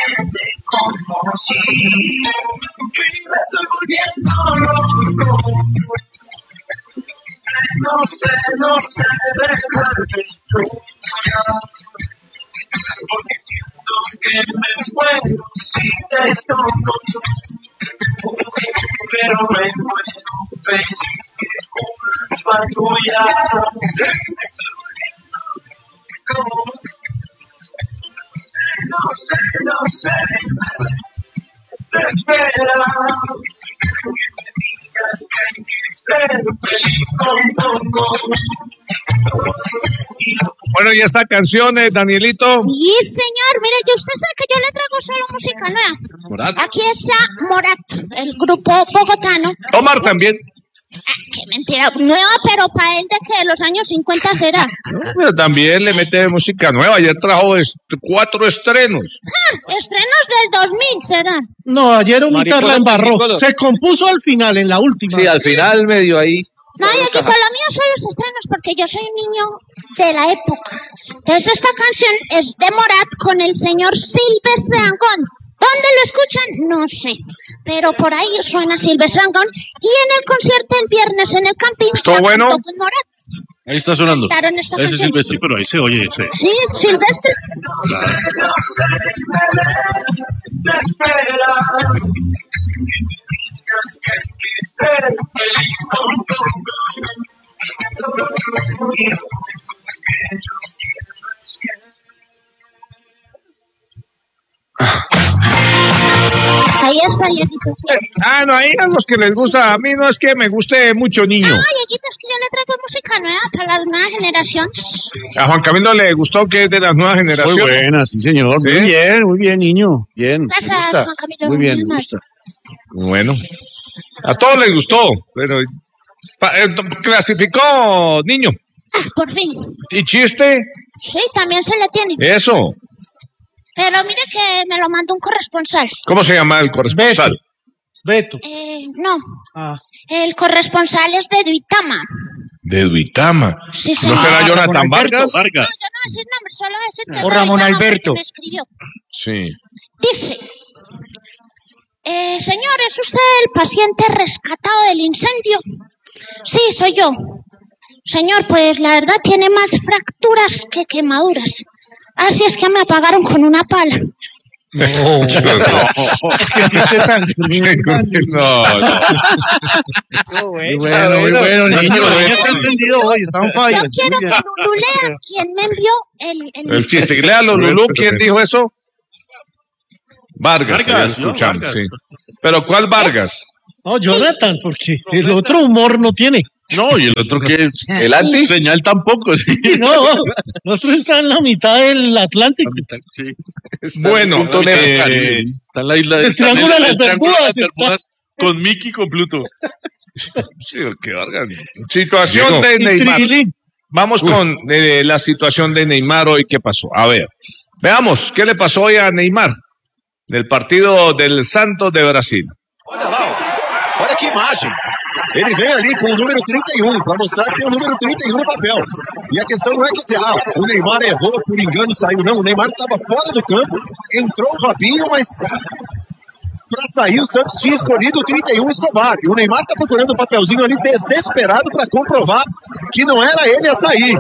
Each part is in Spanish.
como si me estoy volviendo loco. No sé dejarte llorar, porque siento que me muero si te toco, pero me muero feliz por culpa tuya. No sé, espera, que me digas que hay que ser feliz con poco. Bueno, ¿y esta canción, Danielito? Sí, señor. Mire, que usted sabe que yo le traigo solo música nueva. Morat. Aquí está Morat, el grupo bogotano. Omar también. Qué mentira. Nueva, pero para él de que de los años 50 será. Pero también le mete música nueva. Ayer trajo 4 estrenos. Estrenos del 2000 será. No, ayer Unita la embarró. Se compuso al final, en la última. Sí, al final medio ahí. No, y aquí con lo mío son los estrenos, porque yo soy un niño de la época. Entonces esta canción es de Morat con el señor Silvestre Dangond. ¿Dónde lo escuchan? No sé. Pero por ahí suena Silvestre Dangond. Y en el concierto el viernes en el camping. ¿Estuvo bueno? Con Morat. Ahí está sonando. Ese es Silvestre, pero ahí se oye ese. Sí, Silvestre. Ahí está, Dieguito. No, ahí a los que les gusta. A mí no es que me guste mucho niño. No, Dieguito, es que yo le traigo música nueva para las nuevas generaciones. A Juan Camilo le gustó, que es de las nuevas generaciones. Muy buena, sí, señor. ¿Sí? Muy bien, niño. Bien. Gracias, Juan Camilo. Muy bien, me gusta. Bueno, a todos les gustó, pero clasificó niño. Por fin. ¿Y chiste? Sí, también se le tiene. Eso. Pero mire que me lo mandó un corresponsal. ¿Cómo se llama el corresponsal? Beto. No. El corresponsal es de Duitama. De Duitama. Sí, ¿No será Jonathan Vargas? No, yo no voy a decir nombre, solo voy a decir que O Ramón Duitama Alberto. me escribió. Sí. Dice, señor, ¿es usted el paciente rescatado del incendio? Sí, soy yo. Señor, pues la verdad tiene más fracturas que quemaduras. Así es que me apagaron con una pala. No. Muy bueno, niño. Está encendido hoy, está un fallo. Yo quiero que Lulú lea quién me envió El chiste. Léalo, Lulú. ¿Quién dijo eso? Vargas, Vargas, escuchamos, Vargas. sí. ¿Pero cuál Vargas? No, Jonathan, porque el otro humor no tiene. No, y el otro que el anti señal tampoco, sí. No, el otro está en la mitad del Atlántico. Sí. Bueno, Está en la isla El Triángulo de las Bermudas con Mickey y con Pluto. sí, qué Vargas. Situación de Neymar. Vamos con la situación de Neymar hoy. ¿Qué pasó? A ver, veamos qué le pasó hoy a Neymar del partido del Santos de Brasil. Olha lá, olha que imagem. Ele vem ali com o número 31 para mostrar que tem o número 31 no papel. E a questão não é que o Neymar errou, por engano saiu, não. O Neymar estava fora do campo, entrou o Fabinho, mas para sair o Santos tinha escolhido o 31 Escobar. E o Neymar está procurando o papelzinho ali desesperado para comprovar que não era ele a sair.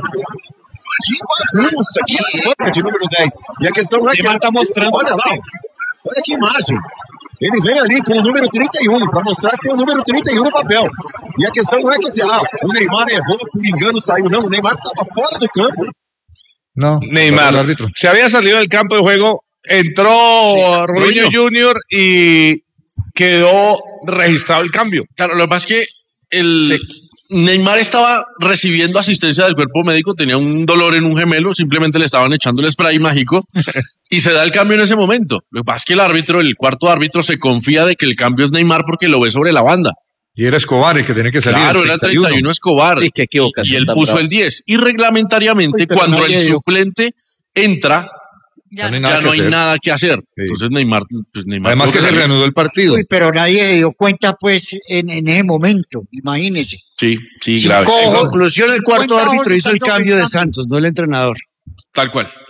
Que bagunça, que banca de número 10. E a questão não é que ele está mostrando, olha lá, olha que imagem. Ele vem ali com o número 31 para mostrar que tem o número 31 no papel. E a questão não é que o Neymar errou, por engano saiu, não. O Neymar estava fora do campo. No, Neymar, árbitro. Se había salido del campo de juego, entró Robinho Jr. y quedó registrado el cambio. Claro, lo que pasa es que Neymar estaba recibiendo asistencia del cuerpo médico, tenía un dolor en un gemelo, simplemente le estaban echando el spray mágico y se da el cambio en ese momento. Lo que pasa es que el cuarto árbitro se confía de que el cambio es Neymar porque lo ve sobre la banda. Y era Escobar el que tenía que salir. Claro, era el 31 Escobar. Y qué equivocación. Y él puso el 10. Y reglamentariamente, cuando el suplente entra, ya no hay nada que hacer. Sí. Entonces Neymar además que se reanudó el partido. Uy, pero nadie dio cuenta pues en ese momento, imagínese. Sí, grave. Conclusión, el cuarto árbitro hizo el cambio de Santos, no el entrenador. Tal cual.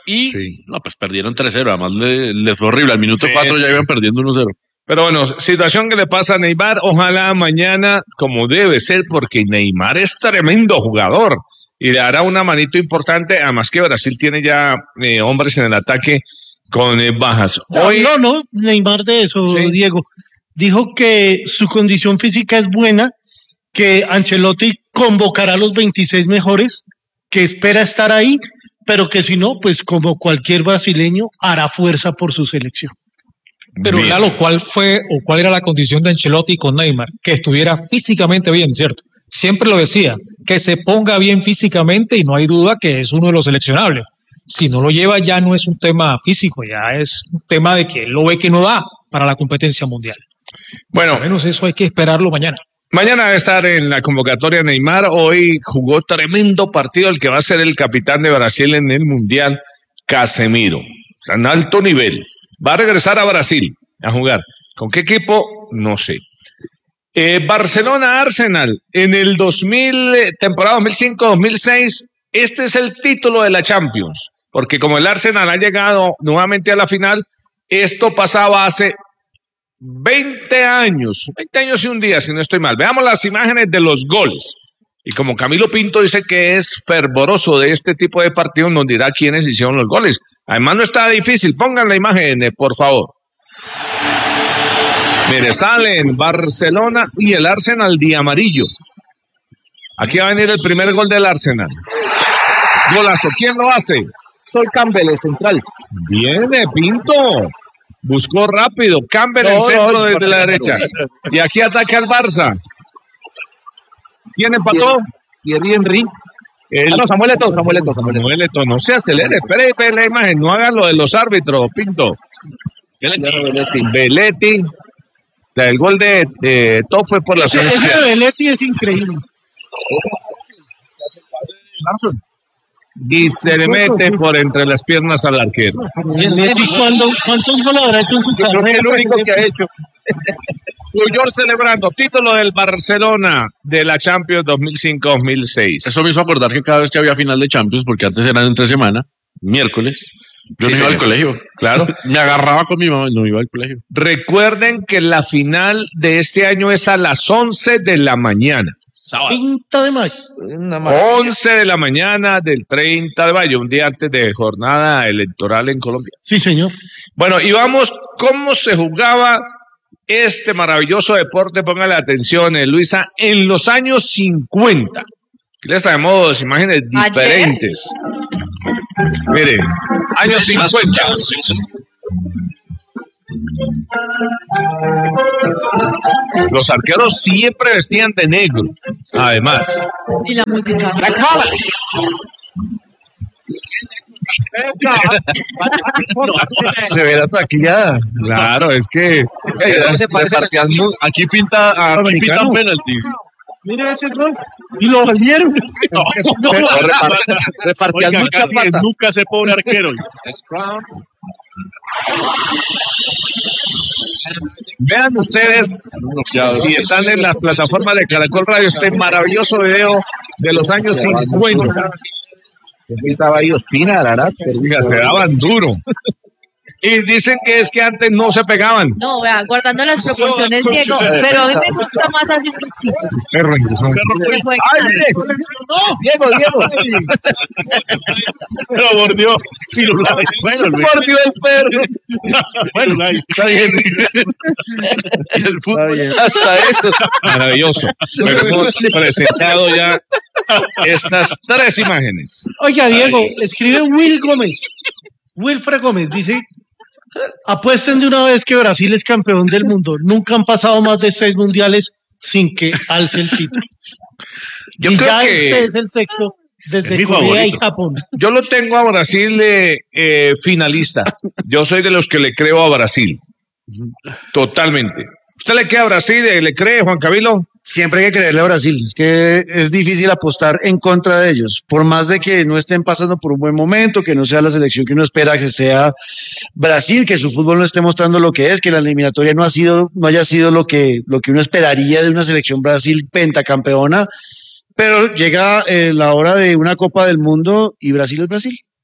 y no, pues perdieron 3-0. Además les fue horrible. Al minuto 4 ya iban perdiendo 1-0. Pero bueno, situación que le pasa a Neymar. Ojalá mañana, como debe ser, porque Neymar es tremendo jugador y le hará una manito importante. Además que Brasil tiene ya hombres en el ataque con bajas. Hoy... No, Neymar de eso, sí. Diego. Dijo que su condición física es buena, que Ancelotti convocará a los 26 mejores, que espera estar ahí, pero que si no, pues como cualquier brasileño, hará fuerza por su selección. Pero Lalo, ¿cuál era la condición de Ancelotti con Neymar? Que estuviera físicamente bien, ¿cierto? Siempre lo decía, que se ponga bien físicamente y no hay duda que es uno de los seleccionables. Si no lo lleva ya no es un tema físico, ya es un tema de que él lo ve que no da para la competencia mundial. Bueno, al menos eso hay que esperarlo mañana. Mañana va a estar en la convocatoria Neymar. Hoy jugó tremendo partido el que va a ser el capitán de Brasil en el Mundial, Casemiro. Está en alto nivel. Va a regresar a Brasil a jugar. ¿Con qué equipo? No sé. Barcelona-Arsenal en el temporada 2005-2006. Este es el título de la Champions. Porque como el Arsenal ha llegado nuevamente a la final, esto pasaba hace 20 años y un día, si no estoy mal. Veamos las imágenes de los goles. Y como Camilo Pinto dice que es fervoroso de este tipo de partidos, nos dirá quiénes hicieron los goles. Además no está difícil, pongan la imagen, por favor. Mire, sale en Barcelona y el Arsenal de amarillo. Aquí va a venir el primer gol del Arsenal. Golazo, ¿quién lo hace? Sol Campbell, el central. Viene Pinto. Buscó rápido, Campbell en centro desde la derecha. Y aquí ataca el Barça. ¿Quién empató? Thierry Henry. Samuel Eto'o. No se acelere, espere la imagen, no hagan lo de los árbitros, Pinto. Belletti. El gol de Eto'o fue por la zona izquierda. Belletti es increíble. Y se le mete por entre las piernas al arquero. ¿Cuántos goles habrá hecho en su carrera? Creo que el único que ha hecho. Puyol celebrando título del Barcelona de la Champions 2005-2006. Eso me hizo acordar que cada vez que había final de Champions, porque antes eran entre semana, miércoles, yo no iba al colegio. Claro. Me agarraba con mi mamá y no iba al colegio. Recuerden que la final de este año es a las 11 de la mañana. 30 de mayo. 11 de la mañana del 30 de mayo, un día antes de jornada electoral en Colombia. Sí, señor. Bueno, y vamos, ¿cómo se jugaba este maravilloso deporte? Póngale atención, Luisa, en los años 50. Aquí les traemos imágenes diferentes. Miren, años 50. Los arqueros siempre vestían de negro, además. Y la música. La cámara. Se ve la taquillada. Claro, es que aquí pinta penalti. Mira ese gol. Y lo valieron. Repartían muchas patas. Nunca se pone arquero. Vean ustedes, si están en las plataformas de Caracol Radio, este maravilloso video de los años 50. Estaba ahí Ospina, Ararat, se daban duro. Y dicen que es que antes no se pegaban. No, vea, guardando las proporciones, Diego, pero a mí me gusta más así fresquito. Diego. Lo mordió. Mordió el perro. Bueno, está bien. Hasta eso. Maravilloso. Pero hemos presentado ya estas 3 imágenes. Oiga, Diego, escribe Wilfred Gómez, dice: apuesten de una vez que Brasil es campeón del mundo. Nunca han pasado más de 6 mundiales sin que alce el título. Yo y creo ya que este es el sexto desde Corea y Japón. Yo lo tengo a Brasil finalista. Yo soy de los que le creo a Brasil. Totalmente. ¿Usted le cree a Brasil? ¿Le cree, Juan Camilo? Siempre hay que creerle a Brasil. Es que es difícil apostar en contra de ellos. Por más de que no estén pasando por un buen momento, que no sea la selección que uno espera que sea Brasil, que su fútbol no esté mostrando lo que es, que la eliminatoria no haya sido lo que uno esperaría de una selección Brasil pentacampeona. Pero llega la hora de una Copa del Mundo y Brasil es Brasil.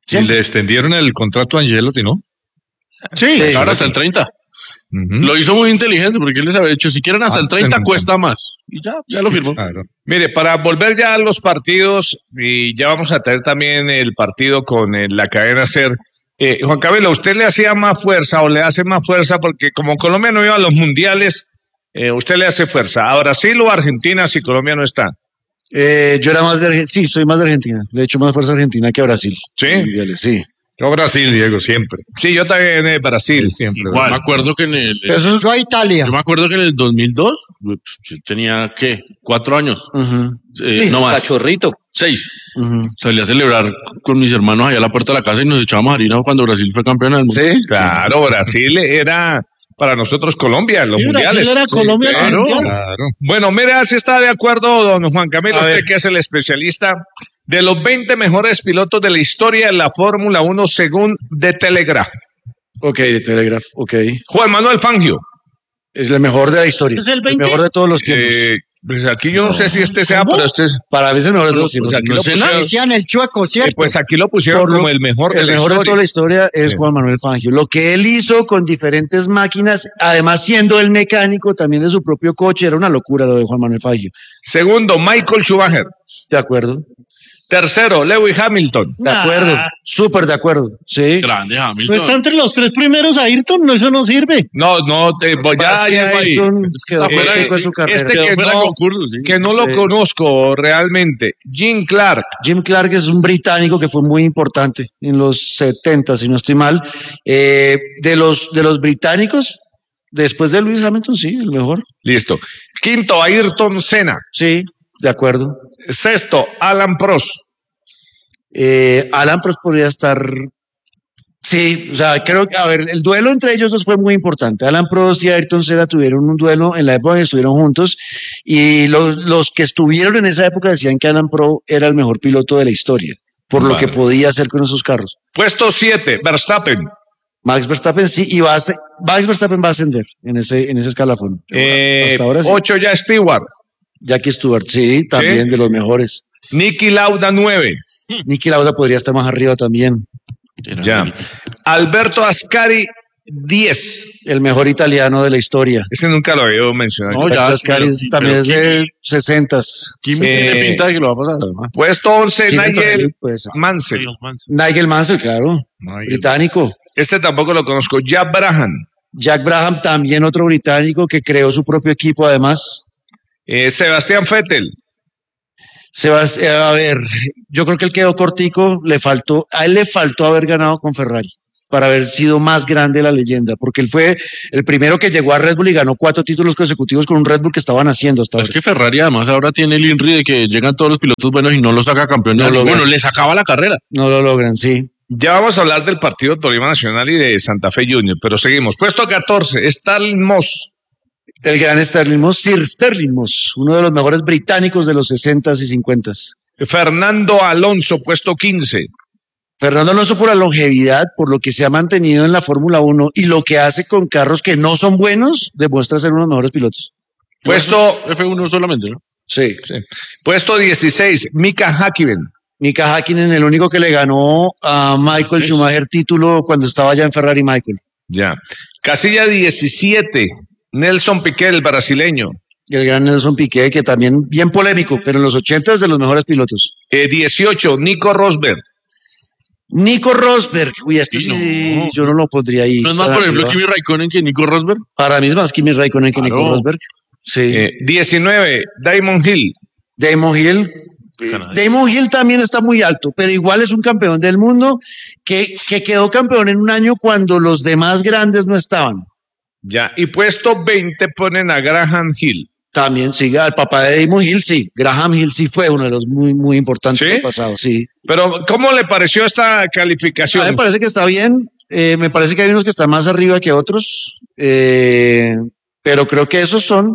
Y le extendieron el contrato a Ancelotti, ¿no? Sí. Ahora hasta el 30. Lo hizo muy inteligente porque él les había dicho, si quieren hasta el 30 cuesta más. Y ya lo firmó. Claro. Mire, para volver ya a los partidos, y ya vamos a tener también el partido con la cadena SER. Juan Camilo, ¿usted le hacía más fuerza o le hace más fuerza? Porque como Colombia no iba a los mundiales, ¿usted le hace fuerza a Brasil o a Argentina si Colombia no está? Yo era más de Argentina. Sí, soy más de Argentina. Le he hecho más fuerza a Argentina que a Brasil. ¿Sí? Sí. Yo Brasil, Diego, siempre. Sí, yo también Brasil. Siempre. Igual. Me acuerdo que Eso a Italia. Yo me acuerdo que en el 2002, yo tenía, ¿qué? 4 años. No más. Cachorrito. 6. Salí a celebrar con mis hermanos allá a la puerta de la casa y nos echábamos harina cuando Brasil fue campeón del mundo. Sí. Claro, Brasil era para nosotros Colombia en los Sí, mundiales. Brasil era Colombia en el mundial. Claro. Bueno, mira si está de acuerdo don Juan Camilo, usted que es el especialista de los 20 mejores pilotos de la historia de la Fórmula 1 según The Telegraph. Ok, de Telegraph, ok. Juan Manuel Fangio. Es el mejor de la historia. ¿Es el 20? mejor de todos los tiempos. Pues aquí yo no sé si este sea, pero este es... Para mí es el mejor de los tiempos. Pues aquí lo pusieron, Decían el chueco, ¿cierto? pues aquí lo pusieron como el mejor de El la mejor de historia. toda la historia es Sí. Juan Manuel Fangio. Lo que él hizo con diferentes máquinas, además siendo el mecánico también de su propio coche, era una locura lo de Juan Manuel Fangio. Segundo, Michael Schumacher. De acuerdo. Tercero, Lewis Hamilton. De acuerdo. Súper de acuerdo. Sí. Grande No Hamilton. está entre los 3 primeros Ayrton, no, eso no sirve. No, ya Es que llego ahí. Ayrton quedó Eh, fuera de su carrera. este Quedó que fuera de no, concurso, sí. que no lo Sí. conozco realmente. Jim Clark. Jim Clark es un británico que fue muy importante en los 70, si no estoy mal. De los británicos, después de Lewis Hamilton, sí, el mejor. Listo. Quinto, Ayrton Senna. Sí, de acuerdo. Sexto, Alan Prost. Alan Prost podría estar. Sí, o sea, creo que, a ver, el duelo entre ellos dos fue muy importante. Alan Prost y Ayrton Senna tuvieron un duelo en la época en que estuvieron juntos y los que estuvieron en esa época decían que Alan Prost era el mejor piloto de la historia, por lo que podía hacer con esos carros. Puesto 7, Verstappen. Max Verstappen sí, y Max Verstappen va a ascender en ese escalafón. Hasta ahora sí. 8, ya Stewart. Jackie Stewart, sí, también de los mejores. Niki Lauda, 9. Niki Lauda podría estar más arriba también. Ya. Alberto Ascari, 10. El mejor italiano de la historia. Ese nunca lo había mencionado. No, ya, Ascari también es de 60s. Kimi tiene pinta de que lo va a pasar. además. Puesto 11, Kimi Nigel Antonelli, pues. Mansell. Nigel Mansell, claro. Británico. Este tampoco lo conozco. Jack Brabham. Jack Brabham, también otro británico que creó su propio equipo, además. Sebastián Vettel. A ver, yo creo que él quedó cortico, a él le faltó haber ganado con Ferrari para haber sido más grande la leyenda, porque él fue el primero que llegó a Red Bull y ganó 4 títulos consecutivos con un Red Bull que estaban haciendo hasta ahora. Es que Ferrari además ahora tiene el INRI de que llegan todos los pilotos buenos y no los saca campeón. Bueno, le sacaba la carrera. No lo logran, sí. Ya vamos a hablar del partido Tolima Nacional y de Santa Fe Junior, pero seguimos. Puesto 14, Stalin Moss. El gran Sterling Moss, Sir Sterling Moss, uno de los mejores británicos de los 60s y 50s. Fernando Alonso, puesto 15. Fernando Alonso por la longevidad, por lo que se ha mantenido en la Fórmula 1 y lo que hace con carros que no son buenos, demuestra ser uno de los mejores pilotos. Puesto F1 solamente, ¿no? Sí. Puesto 16, Mika Häkkinen. Mika Häkkinen, el único que le ganó a Michael Schumacher título cuando estaba ya en Ferrari Michael. Ya. Casilla 17, Nelson Piquet, el brasileño. El gran Nelson Piquet, que también bien polémico, pero en los 80 es de los mejores pilotos. 18, Nico Rosberg. Nico Rosberg, uy, sí, yo no lo pondría ahí. ¿No es más, por ejemplo, Kimi Raikkonen que Nico Rosberg? Para mí es más Kimi Raikkonen que Nico Rosberg. Sí. 19, Damon Hill. Damon Hill también está muy alto, pero igual es un campeón del mundo que quedó campeón en un año cuando los demás grandes no estaban. Ya, y puesto 20 ponen a Graham Hill. También, sí, al papá de Damon Hill, sí. Graham Hill sí fue uno de los muy, muy importantes del pasado, sí. Pero, ¿cómo le pareció esta calificación? A mí me parece que está bien. Me parece que hay unos que están más arriba que otros. Pero creo que esos son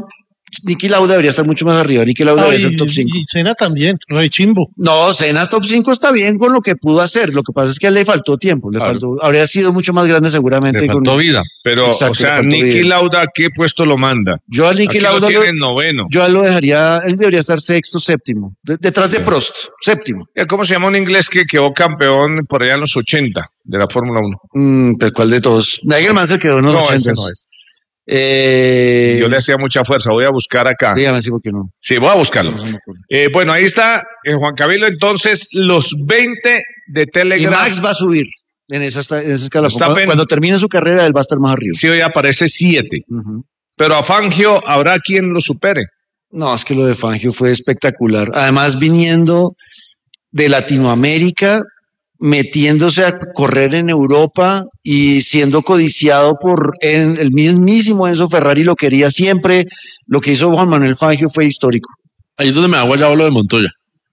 Niki Lauda debería estar mucho más arriba. Niki Lauda debería ser top 5. Y Senna también, re chimbo. No, Senna top 5 está bien con lo que pudo hacer. Lo que pasa es que le faltó tiempo. Habría sido mucho más grande seguramente. Le faltó vida. Pero, Exacto, o sea, le faltó Niki vida. Lauda, ¿a qué puesto lo manda? Yo a Niki Aquí Lauda lo tiene en noveno. Yo lo dejaría, él debería estar sexto, séptimo. Detrás de Prost, séptimo. ¿Cómo se llama un inglés que quedó campeón por allá en los 80 de la Fórmula 1? Pero ¿cuál de todos? Nigel Mansell quedó en los 80. Ese no es. Yo le hacía mucha fuerza, voy a buscar acá. Dígame si, ¿por qué no? Sí, voy a buscarlo. Bueno, ahí está Juan Camilo, entonces los 20 de Telegram. Y Max va a subir en esa escala. Cuando termine su carrera, él va a estar más arriba. Sí, hoy aparece 7. Pero a Fangio habrá quien lo supere. No, es que lo de Fangio fue espectacular. Además, viniendo de Latinoamérica, metiéndose a correr en Europa y siendo codiciado por el mismísimo Enzo Ferrari, lo quería siempre. Lo que hizo Juan Manuel Fangio fue histórico. Ahí es donde me ha guayado lo de Montoya.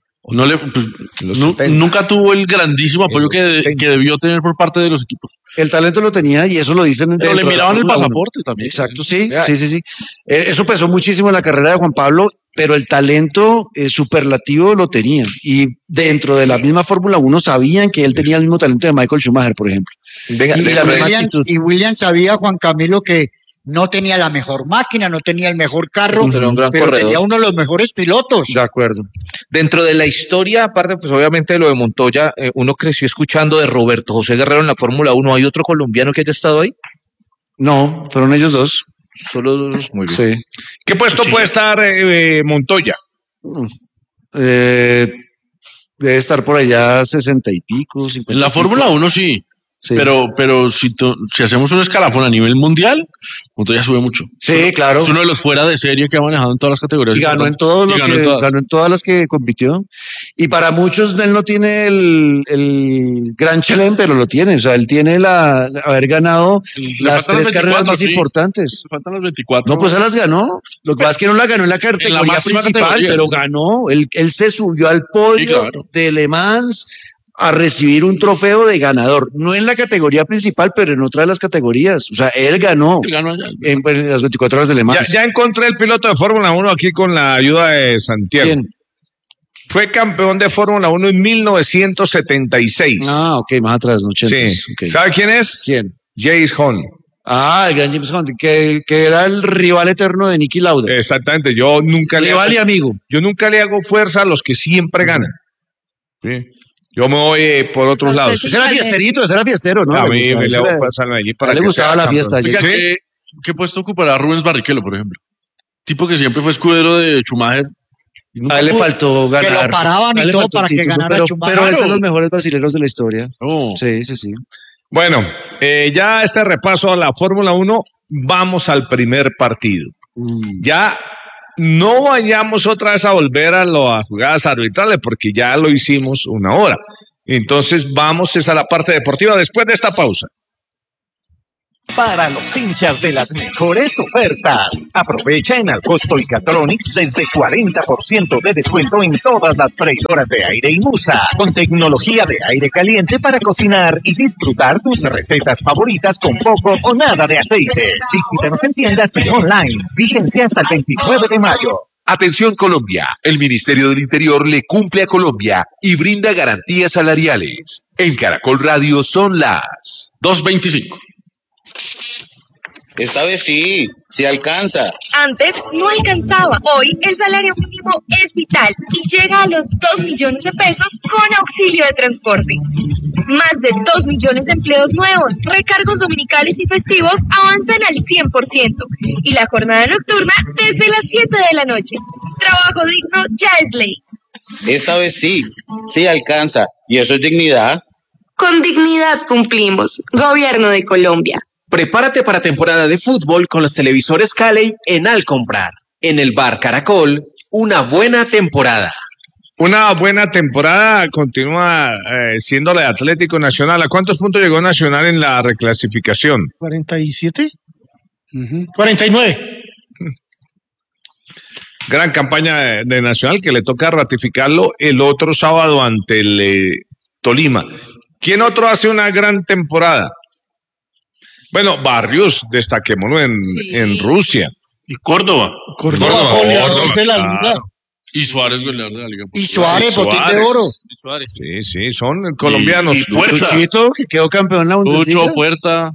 Nunca tuvo el grandísimo apoyo que debió tener por parte de los equipos. El talento lo tenía y eso lo dicen. Pero le miraban el pasaporte también. Exacto, sí. Eso pesó muchísimo en la carrera de Juan Pablo, pero el talento superlativo lo tenía. Y dentro de la misma Fórmula 1 sabían que él tenía el mismo talento de Michael Schumacher, por ejemplo. Y Williams sabía, Juan Camilo, que no tenía la mejor máquina, no tenía el mejor carro, pero tenía uno de los mejores pilotos. De acuerdo. Dentro de la historia, aparte, pues obviamente de lo de Montoya, uno creció escuchando de Roberto José Guerrero en la Fórmula 1. ¿Hay otro colombiano que haya estado ahí? No, fueron ellos dos. Solo dos, muy bien. Sí. ¿Qué puesto puede estar Montoya? Debe estar por allá 60 y pico. 50 en la Fórmula 1 sí. Sí. Pero si hacemos un escalafón a nivel mundial, Montoya sube mucho. Sí, claro. Es uno de los fuera de serie que ha manejado en todas las categorías. Y ganó en todas las que compitió. Y para muchos él no tiene el gran chelem, pero lo tiene. O sea, él tiene haber ganado las 3 carreras más importantes. Le faltan las 24. No, pues él las ganó. Lo que pasa es que no la ganó en la categoría principal, pero ganó. Él se subió al podio de Le Mans a recibir un trofeo de ganador, no en la categoría principal, pero en otra de las categorías. O sea, él ganó en las 24 horas de Le Mans. Ya encontré el piloto de Fórmula 1 aquí con la ayuda de Santiago. ¿Quién? Fue campeón de Fórmula 1 en 1976. Ah, ok, más atrás, no 80. Sí. Okay. ¿Sabe quién es? ¿Quién? James Hunt. Ah, el gran James Hunt, que era el rival eterno de Niki Lauda. Exactamente, yo nunca rival y amigo. Yo nunca le hago fuerza a los que siempre ganan. Sí. Yo me voy por otros lados. Ese era fiestero, ¿no? A mí me le hago fuerza a Medellín para le gustaba la fiesta. ¿Sí? ¿Qué puesto ocupará Rubens Barrichello, por ejemplo? Tipo que siempre fue escudero de Schumacher. A él le faltó ganar. Que lo paraban y todo para que ganara Schumacher. Pero es de los mejores brasileños de la historia. Sí. Bueno, ya este repaso a la Fórmula 1, vamos al primer partido. Ya no vayamos otra vez a volver a las jugadas arbitrales porque ya lo hicimos una hora. Entonces vamos a la parte deportiva después de esta pausa. Para los hinchas de las mejores ofertas, aprovecha en Alcosto y Catronics desde 40% de descuento en todas las freidoras de aire y Musa, con tecnología de aire caliente para cocinar y disfrutar tus recetas favoritas con poco o nada de aceite. Visítanos en tiendas y online. Vigencia hasta el 29 de mayo. Atención Colombia, el Ministerio del Interior le cumple a Colombia y brinda garantías salariales. En Caracol Radio son las 2:25. Esta vez sí alcanza. Antes no alcanzaba. Hoy el salario mínimo es vital y llega a los 2 millones de pesos con auxilio de transporte. Más de 2 millones de empleos nuevos, recargos dominicales y festivos avanzan al 100% y la jornada nocturna desde las 7 de la noche. Trabajo digno ya es ley. Esta vez sí alcanza. ¿Y eso es dignidad? Con dignidad cumplimos. Gobierno de Colombia. Prepárate para temporada de fútbol con los televisores Cali en Al Comprar. En el Bar Caracol, una buena temporada. Una buena temporada continúa siendo la de Atlético Nacional. ¿A cuántos puntos llegó Nacional en la reclasificación? 47. 49. Gran campaña de Nacional que le toca ratificarlo el otro sábado ante el Tolima. ¿Quién otro hace una gran temporada? Bueno, Barrios, destaquémoslo en Rusia. Y Córdoba. Córdoba, goleador de la liga. Y Suárez, goleador de la liga. Y Suárez, botín de oro. Sí, son colombianos. Y Puerta. Chuchito, que quedó campeón en la Bundesliga. Tucho, Puerta.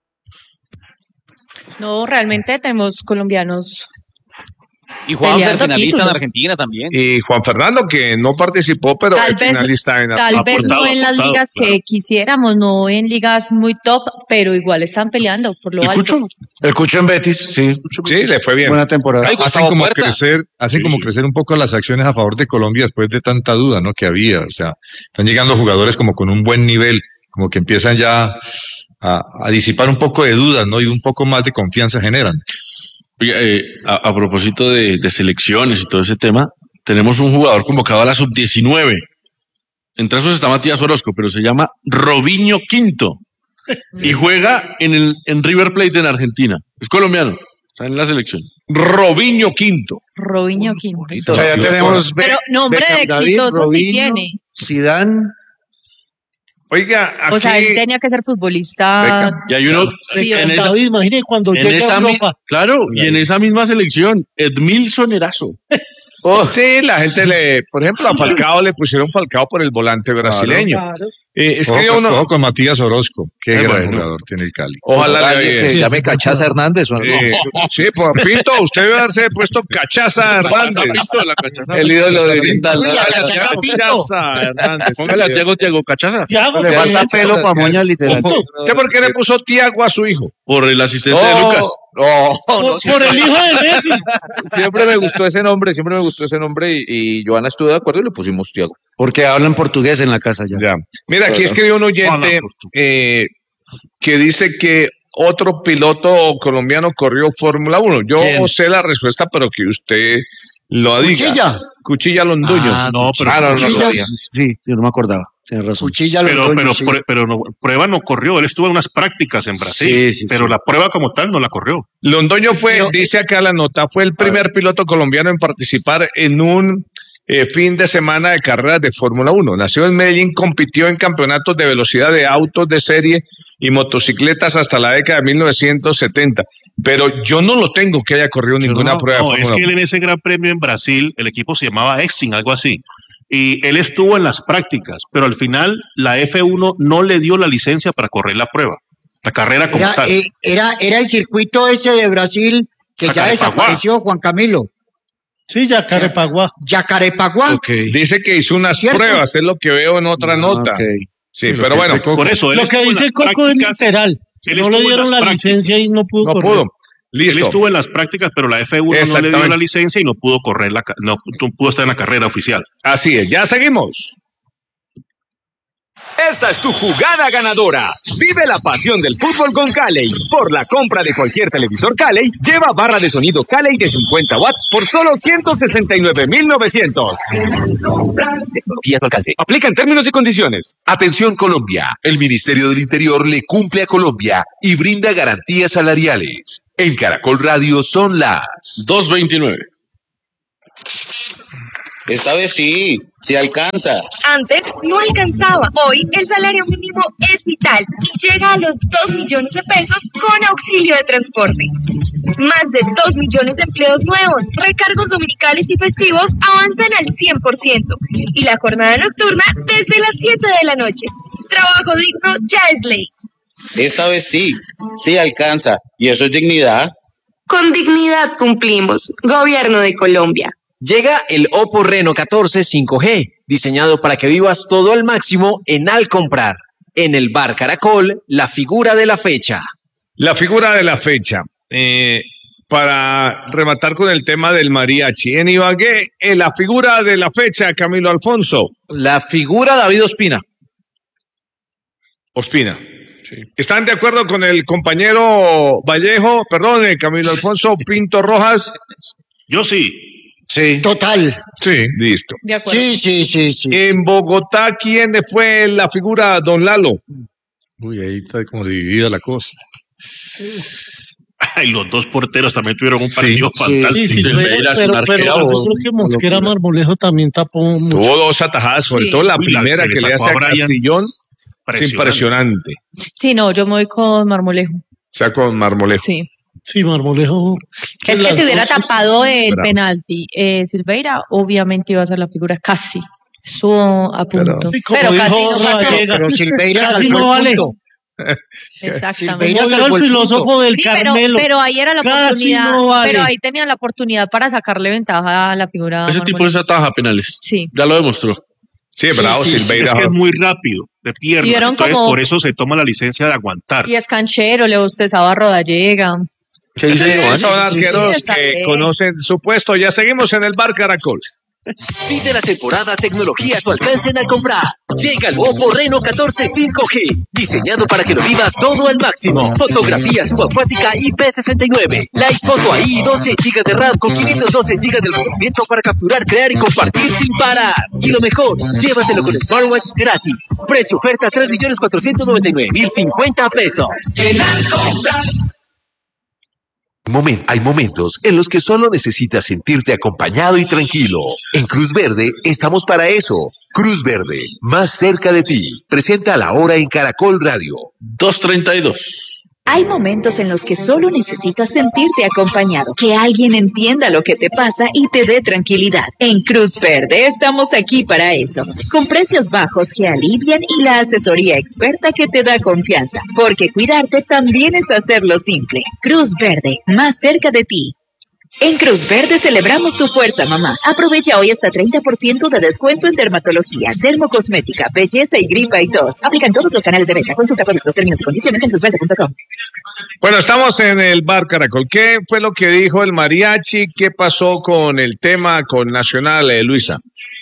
No, realmente tenemos colombianos. Y Juan peleando finalista en títulos. Argentina también. Y Juan Fernando, que no participó, pero Tal es vez- finalista en Tal vez no en las aportado, ligas que quisiéramos, no en ligas muy top, pero igual están peleando por lo alto. El Cucho en Betis, sí. Sí, le fue bien. Buena temporada. Hacen como crecer un poco las acciones a favor de Colombia después de tanta duda, ¿no? Que había. O sea, están llegando jugadores como con un buen nivel, como que empiezan ya a disipar un poco de dudas, ¿no? Y un poco más de confianza generan. Oiga, a propósito de selecciones y todo ese tema, tenemos un jugador convocado a la sub-19. Entre esos está Matías Orozco, pero se llama Robinho Quinto. Y juega en River Plate en Argentina. Es colombiano, está en la selección. Robinho Quinto. Robinho Quinto. O sea, ya tenemos Pero nombre de Beckham, exitoso sí Robinho, tiene. Zidane. Oiga, aquí... O sea, él tenía que ser futbolista. Y hay uno Sí, en o esa, David, imagine cuando en llega esa a Europa. claro, y en esa misma selección, Edmilson Erazo. Sí, la gente por ejemplo, a Falcao le pusieron Falcao por el volante brasileño. Claro. Es que Ojo con Matías Orozco, qué gran bueno. jugador tiene el Cali. Ojalá Alguien que llame Cachaza Hernández. ¿o no? Sí, por Pinto, usted debe haberse puesto Cachaza Hernández. El ídolo de Grindal. Uy, la Cachaza Pinto. Cachaza Hernández. Póngale a Tiago Cachaza. Thiago, Le falta sí, pelo para moña, literal. ¿Usted por qué le puso Tiago a su hijo? Por el asistente de Lucas. por el hijo de Messi. Siempre me gustó ese nombre y Joana estuvo de acuerdo y le pusimos Tiago. Porque hablan portugués en la casa ya. Ya. Mira, aquí escribió un oyente que dice que otro piloto colombiano corrió Fórmula 1. Yo ¿Quién? sé la respuesta, pero que usted lo diga. Cuchilla. Cuchilla Londoño. No, pero no Cuchilla. sabía. Sí, yo no me acordaba. Tienes razón. Cuchilla Pero Londoño, sí. prueba no corrió. Él estuvo en unas prácticas en Brasil, Sí, pero la prueba como tal no la corrió. Londoño fue, Pero- dice acá la nota, fue el primer piloto colombiano en participar en un fin de semana de carreras de Fórmula 1. Nació en Medellín, compitió en campeonatos de velocidad de autos de serie y motocicletas hasta la década de 1970. Pero yo no lo tengo que haya corrido ninguna prueba No, de es Fórmula que 1. él en ese gran premio en Brasil, el equipo se llamaba Exim, algo así. Y él estuvo en las prácticas, pero al final la F1 no le dio la licencia para correr la prueba, la carrera como tal. Era el circuito ese de Brasil que ya Jacarepaguá. desapareció, Juan Camilo. Sí, Yacarepaguá. Yacarepaguá. Dice que hizo unas ¿Cierto? pruebas, es lo que veo en otra nota. ok. Sí, pero bueno, Por eso, él Lo que estuvo en dice las Coco es prácticas, literal. él No estuvo le en dieron las la prácticas. licencia y no pudo no correr. pudo. Él Listo. estuvo en las prácticas, pero la F1 no le dio Exactamente. la licencia y no pudo correr no pudo estar en la carrera oficial. Así es, ya seguimos. Esta es tu jugada ganadora. Vive la pasión del fútbol con Calley. Por la compra de cualquier televisor Calley, lleva barra de sonido Calley de 50 watts por solo 169,900. Tecnología a tu alcance. Aplica en términos y condiciones. Atención Colombia, el Ministerio del Interior le cumple a Colombia y brinda garantías salariales. En Caracol Radio son las 2:29. Esta vez sí alcanza. Antes no alcanzaba. Hoy el salario mínimo es vital y llega a los 2 millones de pesos con auxilio de transporte. Más de 2 millones de empleos nuevos, recargos dominicales y festivos avanzan al 100%. Y la jornada nocturna desde las 7 de la noche. Trabajo digno ya es ley. Esta vez sí alcanza. ¿Y eso es dignidad? Con dignidad cumplimos. Gobierno de Colombia. Llega el Oppo Reno 14 5G, diseñado para que vivas todo al máximo en Al Comprar. En el Bar Caracol, la figura de la fecha. La figura de la fecha. Para rematar con el tema del mariachi. En Ibagué, la figura de la fecha, Camilo Alfonso. La figura David Ospina. Ospina. Sí. ¿Están de acuerdo con el compañero Vallejo? Perdón, Camilo Alfonso Pinto Rojas. Yo sí. Sí. Total. Sí, listo. De acuerdo. Sí. En Bogotá, ¿quién fue la figura, don Lalo? Uy, ahí está como dividida la cosa. Y los dos porteros también tuvieron un partido Sí, fantástico. pero yo creo que Mosquera Marmolejo también tapó mucho. Tuvo dos atajadas, sobre todo la primera que le hace a Castrillón. Es impresionante. Sí, no, yo me voy con Marmolejo. O sea, con Marmolejo. Sí. Sí, Marmolejo. Es que si hubiera tapado el Bravo. penalti, Silveira obviamente iba a ser la figura casi. Estuvo a punto. Pero casi no pasó. Pero Silveira Casi salvó no el vale. punto. Exactamente. Silveira Como salvó el el filósofo del Sí, Carmelo. pero ahí era la Casi oportunidad, no vale. pero ahí tenían la oportunidad para sacarle ventaja a la figura. Ese tipo Marmolejo. les ataja penales. Sí. Ya lo demostró. Sí, bravo, Silveira. Es que es muy rápido, de pierna. Y vieron Entonces, como- por eso se toma la licencia de aguantar. Y es canchero, le bostezaba a Rodallega. ¿Qué dice Sí, Giovanni? son arqueros está que bien. conocen su puesto. Ya seguimos en el Bar Caracol. Pide la temporada tecnología a tu alcance en Alcombrar. Llega el Oppo Reno 14 5G, diseñado para que lo vivas todo al máximo. Fotografía subacuática IP69, Live Photo AI, 12 GB de RAM con 512 GB de almacenamiento para capturar, crear y compartir sin parar. Y lo mejor, llévatelo con Smartwatch gratis. Precio oferta 3.499.050 pesos. Hay momentos en los que solo necesitas sentirte acompañado y tranquilo. En Cruz Verde estamos para eso. Cruz Verde, más cerca de ti. Presenta la hora en Caracol Radio. 2:32. Hay momentos en los que solo necesitas sentirte acompañado, que alguien entienda lo que te pasa y te dé tranquilidad. En Cruz Verde estamos aquí para eso, con precios bajos que alivian y la asesoría experta que te da confianza, porque cuidarte también es hacerlo simple. Cruz Verde, más cerca de ti. En Cruz Verde celebramos tu fuerza, mamá. Aprovecha hoy hasta 30% de descuento en dermatología, dermocosmética, belleza y gripa y tos. Aplican todos los canales de venta. Consulta productos, términos y condiciones en cruzverde.com. Bueno, estamos en el Bar Caracol. ¿Qué fue lo que dijo el mariachi? ¿Qué pasó con el tema con Nacional, Luisa?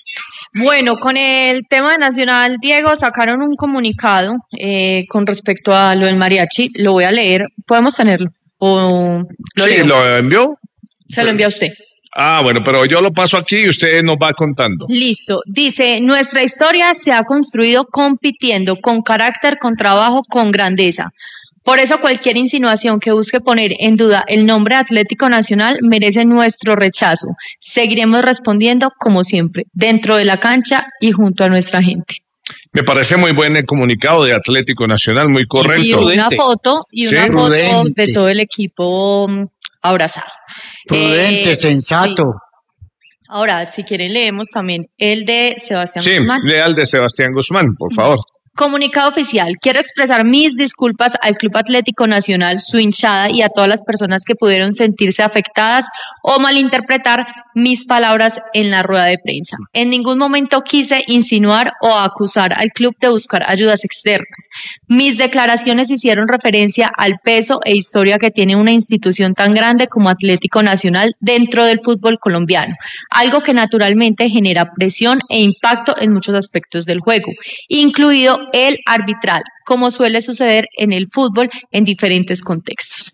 Bueno, con el tema de Nacional, Diego, sacaron un comunicado con respecto a lo del mariachi. Lo voy a leer. ¿Podemos tenerlo? ¿O lo Sí, leo? ¿lo envió? Se lo envía a usted. Ah, bueno, pero yo lo paso aquí y usted nos va contando. Listo. Dice, nuestra historia se ha construido compitiendo con carácter, con trabajo, con grandeza. Por eso cualquier insinuación que busque poner en duda el nombre Atlético Nacional merece nuestro rechazo. Seguiremos respondiendo como siempre, dentro de la cancha y junto a nuestra gente. Me parece muy buen el comunicado de Atlético Nacional, muy correcto. Y una foto, Sí. foto Prudente. de todo el equipo abrazado. Prudente, sensato. Sí. Ahora, si quieren, leemos también el de Sebastián Sí, Guzmán. leal de Sebastián Guzmán, por favor. Comunicado oficial. Quiero expresar mis disculpas al Club Atlético Nacional, su hinchada y a todas las personas que pudieron sentirse afectadas o malinterpretar mis palabras en la rueda de prensa. En ningún momento quise insinuar o acusar al club de buscar ayudas externas. Mis declaraciones hicieron referencia al peso e historia que tiene una institución tan grande como Atlético Nacional dentro del fútbol colombiano, algo que naturalmente genera presión e impacto en muchos aspectos del juego, incluido el arbitral, como suele suceder en el fútbol en diferentes contextos.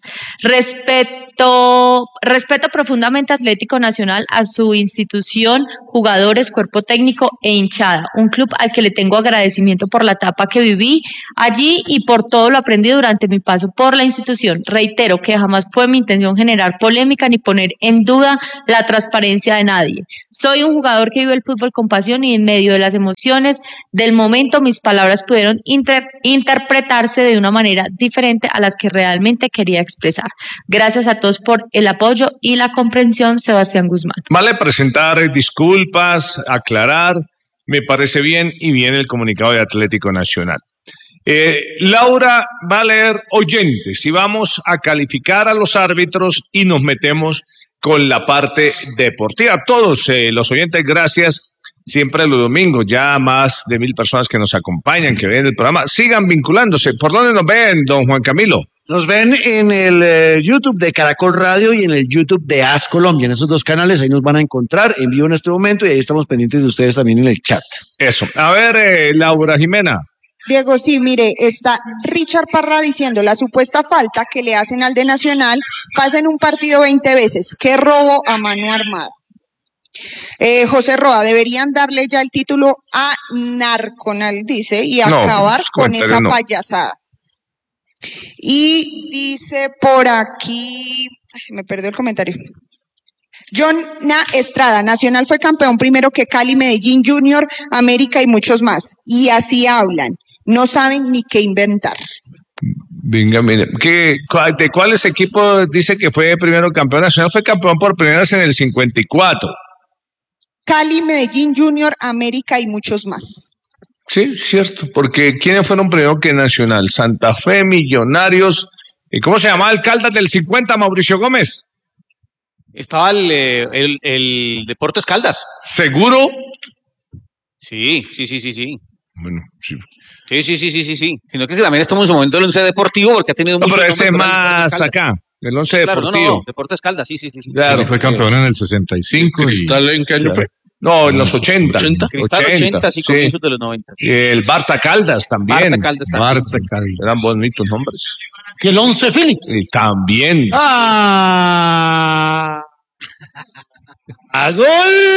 Respeto profundamente a Atlético Nacional, a su institución, jugadores, cuerpo técnico e hinchada, un club al que le tengo agradecimiento por la etapa que viví allí y por todo lo aprendido durante mi paso por la institución. Reitero que jamás fue mi intención generar polémica ni poner en duda la transparencia de nadie. Soy un jugador que vive el fútbol con pasión y en medio de las emociones del momento mis palabras pudieron interpretarse de una manera diferente a las que realmente quería expresar. Gracias a todos por el apoyo y la comprensión, Sebastián Guzmán. Vale presentar disculpas, aclarar, me parece bien y bien el comunicado de Atlético Nacional. Laura va a leer oyentes y vamos a calificar a los árbitros y nos metemos con la parte deportiva. Todos los oyentes, gracias. Siempre los domingos, ya más de 1,000 personas que nos acompañan, que ven el programa. Sigan vinculándose. ¿Por dónde nos ven, don Juan Camilo? Nos ven en el YouTube de Caracol Radio y en el YouTube de AS Colombia. En esos dos canales ahí nos van a encontrar en vivo en este momento y ahí estamos pendientes de ustedes también en el chat. Eso. A ver, Laura Jimena. Diego, sí, mire, está Richard Parra diciendo la supuesta falta que le hacen al de Nacional pasa en un partido 20 veces. ¡Qué robo a mano armada! José Roa, deberían darle ya el título a Narconal, dice, y acabar con esa payasada. Y dice por aquí, ay, se me perdió el comentario. John Estrada, Nacional fue campeón primero que Cali, Medellín, Junior, América y muchos más. Y así hablan, no saben ni qué inventar. Venga, mire, ¿de cuáles equipos dice que fue primero campeón nacional? Fue campeón por primera vez en el 54. Cali, Medellín, Junior, América y muchos más. Sí, cierto, porque ¿quiénes fueron primero que Nacional? Santa Fe, Millonarios, ¿y cómo se llamaba el Caldas del 50, Mauricio Gómez? Estaba el Deportes Caldas. ¿Seguro? Sí. Bueno, sí. Sí. Sino que también estamos en su momento del Once Deportivo porque ha tenido mucho. Pero ese más acá, el Once Deportivo. No, Deportes Caldas, sí. Claro, fue campeón en el 65. ¿Cristal en qué año fue? No, en los 80. Cristal 80, sí, comienzos de los 90. Y el Barta Caldas también. Barta Caldas. Eran bonitos nombres. Que el 11 Phillips. Y también. ¡A gol!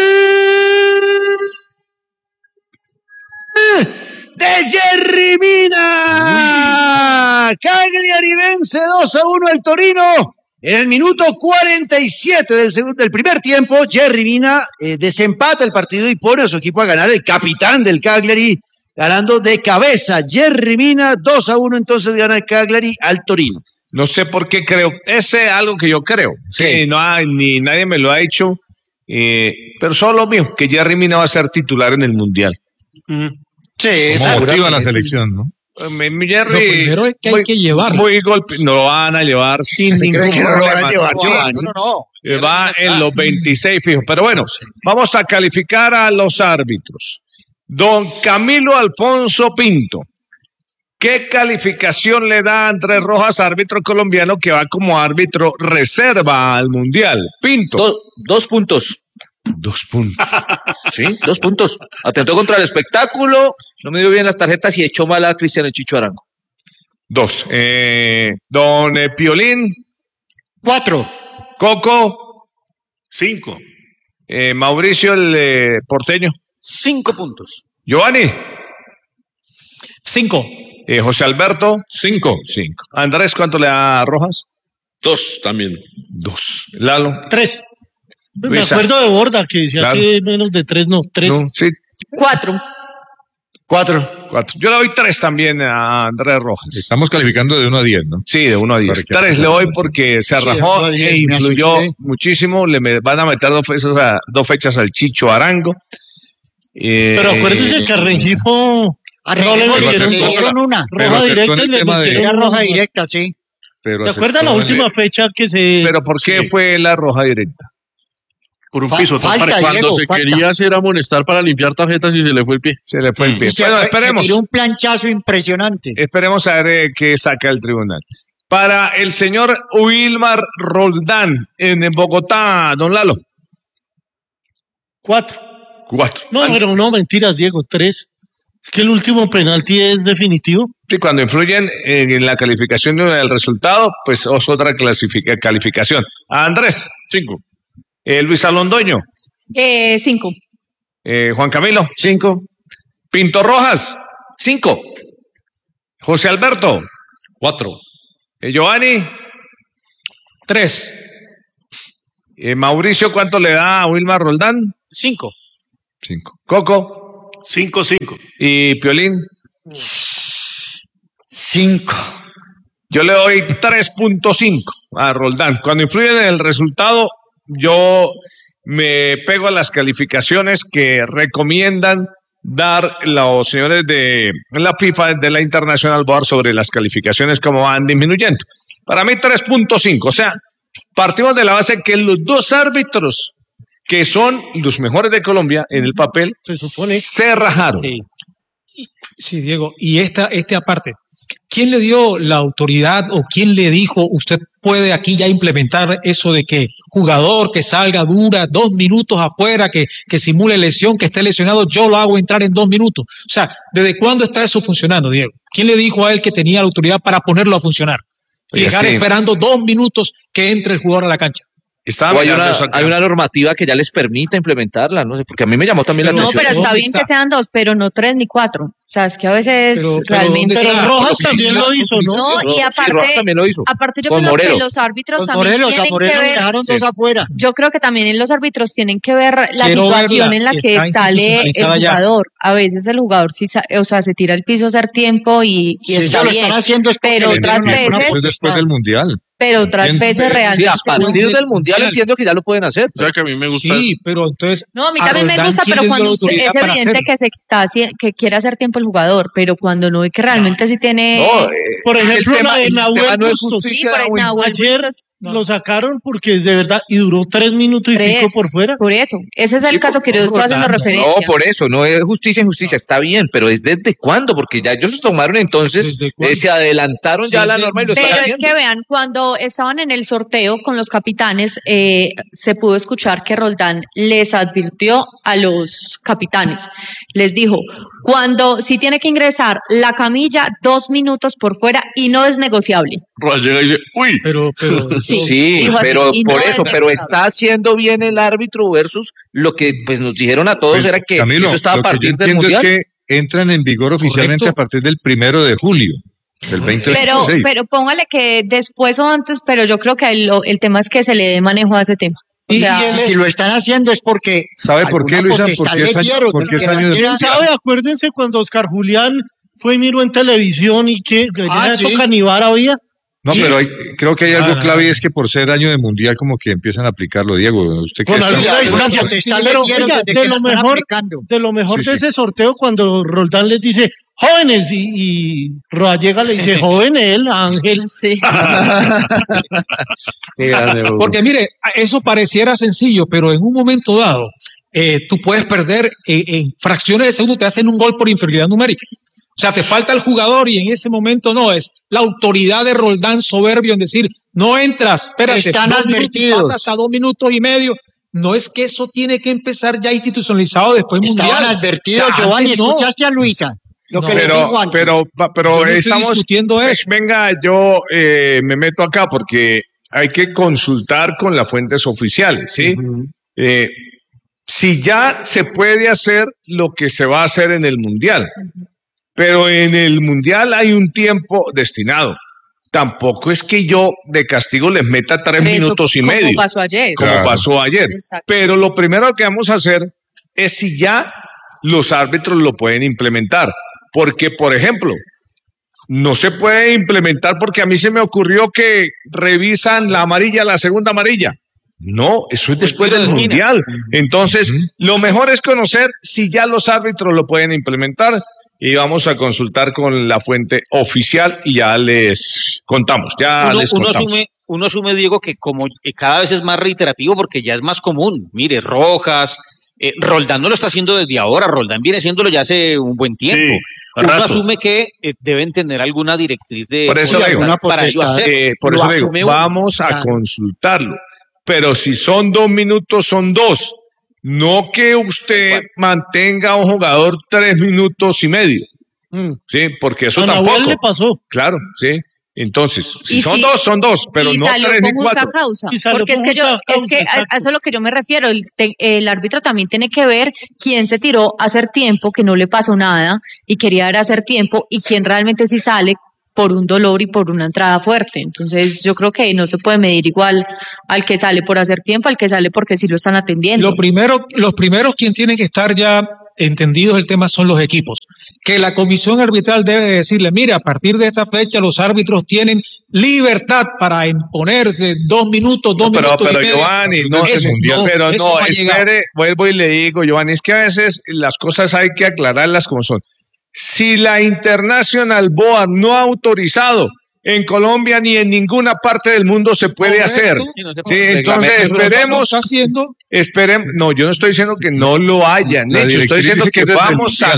¡De Jerry Mina! Cagliari vence 2-1 al Torino. En el minuto 47 del primer tiempo, Jerry Mina desempata el partido y pone a su equipo a ganar. El capitán del Cagliari ganando de cabeza. Jerry Mina 2-1, entonces gana el Cagliari al Torino. No sé por qué creo. Ese es algo que yo creo. Sí, no hay, ni nadie me lo ha dicho. Pero solo mío, que Jerry Mina va a ser titular en el Mundial. Sí, esa motiva la selección, ¿no? Jerry, lo primero es que hay que llevarlo. No lo van a llevar sin ningún problema. No lo van a llevar, no. Va en los 26 fijos. Pero bueno, vamos a calificar a los árbitros. Don Camilo Alfonso Pinto. ¿Qué calificación le da a Andrés Rojas, árbitro colombiano que va como árbitro reserva al Mundial? Pinto. 2 puntos. 2 puntos. Sí, 2 puntos. Atentó contra el espectáculo, no me dio bien las tarjetas y echó mal a Cristiano Chicho Arango. 2. Don Piolín. 4. Coco. 5. Mauricio el porteño. 5 puntos. Giovanni. 5. José Alberto. 5. Andrés, ¿cuánto le da a Rojas? 2 también. 2. Lalo. 3. Me Luisa. acuerdo de Borda que decía Claro. que menos de 3, no, 3. No, sí. 4. 4. Yo le doy 3 también a Andrés Rojas. Estamos calificando de 1 a 10, ¿no? Sí, de 1 a 10. 3 le doy porque se rajó de 1 a 10, e me influyó asusté. muchísimo. Van a meter 2 fechas al Chicho Arango. Pero acuérdense que a Rengifo no le dieron una. roja directa y le Era metieron roja directa, sí. ¿Se acuerdan la última fecha que se... Pero ¿por qué fue la roja directa? Por un piso. Falta, Cuando Diego, se falta. quería hacer amonestar para limpiar tarjetas y se le fue el pie. Se le fue el pie. Y Bueno, se esperemos. tiró un planchazo impresionante. Esperemos a ver qué saca el tribunal. Para el señor Wilmar Roldán en Bogotá, don Lalo. 4. 4. No, pero no, mentiras, Diego, 3. Es que el último penalti es definitivo. Sí, cuando influyen en la calificación del resultado, pues es otra calificación. A Andrés, 5. Luis Alondoño. 5. Juan Camilo. 5. Pinto Rojas. 5. José Alberto. 4. Giovanni. 3. Mauricio, ¿cuánto le da a Wilmar Roldán? 5. 5. Coco. 5. Y Piolín. 5. Yo le doy 3.5 a Roldán. Cuando influye en el resultado, yo me pego a las calificaciones que recomiendan dar los señores de la FIFA, de la International Board, sobre las calificaciones, como van disminuyendo. Para mí 3.5. O sea, partimos de la base que los 2 árbitros, que son los mejores de Colombia en el papel, se supone, se rajaron. Sí, Diego. Y este aparte, ¿quién le dio la autoridad o quién le dijo usted puede aquí ya implementar eso de que jugador que salga dura 2 minutos afuera, que simule lesión, que esté lesionado, yo lo hago entrar en 2 minutos? O sea, ¿desde cuándo está eso funcionando, Diego? ¿Quién le dijo a él que tenía la autoridad para ponerlo a funcionar? Y dejar esperando 2 minutos que entre el jugador a la cancha. O hay una normativa que ya les permita implementarla, no sé, porque a mí me llamó también la atención. No, pero está bien que sean 2, pero no 3 ni 4. O sea, es que a veces realmente... Pero Rojas también lo hizo, ¿no? No, y aparte, Rojas también lo hizo. Aparte yo creo que los árbitros también tienen que ver... dejaron 2 afuera. Yo creo que también los árbitros tienen que ver la situación en la que sale el jugador. A veces el jugador se tira al piso a hacer tiempo y está bien. Pero otras veces... después del Mundial. Pero otras veces realmente... Sí, a partir del Mundial entiendo que ya lo pueden hacer. O sea, que a mí me gusta. Sí, pero entonces... No, a mí también me gusta, pero cuando es evidente que quiere hacer tiempo el jugador, pero cuando no ve que realmente sí tiene... por ejemplo, la de Nahuel no es Bustos. justicia, Ayer lo sacaron porque de verdad, y duró 3 minutos y pico por fuera. Por eso, ese es el caso que yo estoy haciendo referencia. No, por eso, no es justicia, está bien, pero ¿es desde cuándo? Porque ya ellos tomaron entonces, se adelantaron ya a la norma y lo están haciendo. Pero es que vean, cuando estaban en el sorteo con los capitanes, se pudo escuchar que Roldán les advirtió a los capitanes, les dijo, si tiene que ingresar la camilla, 2 minutos por fuera y no es negociable. Llega y dice, uy. Pero sí, pero por eso, pero está haciendo bien el árbitro versus lo que pues nos dijeron a todos Pues, era que Camilo, eso estaba a partir del Mundial. Es que entran en vigor oficialmente a partir del 1 de julio del 2026. Pero póngale que después o antes, pero yo creo que el tema es que se le dé manejo a ese tema. O sea, si lo están haciendo es porque... ¿Sabe por qué, Luisa? Porque es año de ¿Quién sabe? Acuérdense cuando Oscar Julián fue y miró en televisión y que Canivar había... No, pero creo que hay algo clave y es que por ser año de Mundial como que empiezan a aplicarlo, Diego. ¿Usted qué de lo mejor de ese sorteo cuando Roldán les dice jóvenes y Roallega le dice joven él, Ángel. Sí. Porque mire, eso pareciera sencillo, pero en un momento dado tú puedes perder en fracciones de segundo, te hacen un gol por inferioridad numérica. O sea, te falta el jugador y en ese momento no, es la autoridad de Roldán soberbio en decir, no entras, espérate, están advertidos. Pasa hasta 2 minutos y medio. No es que eso tiene que empezar ya institucionalizado después mundial. Estaban advertidos, Giovanni, ¿escuchaste a Luisa? Pero estamos discutiendo eso. Venga, yo me meto acá porque hay que consultar con las fuentes oficiales, ¿sí? Si ya se puede hacer lo que se va a hacer en el Mundial. Pero en el Mundial hay un tiempo destinado. Tampoco es que yo de castigo les meta 3 minutos y medio. Como pasó ayer. Como pasó ayer. Exacto. Pero lo primero que vamos a hacer es si ya los árbitros lo pueden implementar. Porque, por ejemplo, no se puede implementar porque a mí se me ocurrió que revisan la amarilla, la segunda amarilla. No, eso es después del Mundial. Entonces, lo mejor es conocer si ya los árbitros lo pueden implementar. Y vamos a consultar con la fuente oficial y ya les contamos. Uno asume, Diego, que como cada vez es más reiterativo porque ya es más común. Mire, Rojas, Roldán no lo está haciendo desde ahora, Roldán viene haciéndolo ya hace un buen tiempo. Sí, uno asume que deben tener alguna directriz de... Por eso digo, vamos a consultarlo. Pero si son 2 minutos, son 2. No que usted mantenga a un jugador 3 minutos y medio. Sí, porque eso tampoco. Le pasó. Claro, sí. Entonces, si son 2, son 2, pero no 3 ni 4. Causa, porque es que a eso es lo que yo me refiero. El árbitro también tiene que ver quién se tiró a hacer tiempo, que no le pasó nada y quería hacer tiempo, y quién realmente sí sale por un dolor y por una entrada fuerte. Entonces yo creo que no se puede medir igual al que sale por hacer tiempo, al que sale porque sí lo están atendiendo. Los primeros quien tienen que estar ya entendidos el tema son los equipos, que la comisión arbitral debe decirle, mire, a partir de esta fecha los árbitros tienen libertad para imponerse 2 minutos, 2 minutos y medio. Pero Giovanni, espere, vuelvo y le digo, Giovanni, es que a veces las cosas hay que aclararlas como son. Si la International Board no ha autorizado, en Colombia ni en ninguna parte del mundo se puede hacer. Sí, entonces esperemos. No, yo no estoy diciendo que no lo hayan hecho, estoy diciendo que vamos a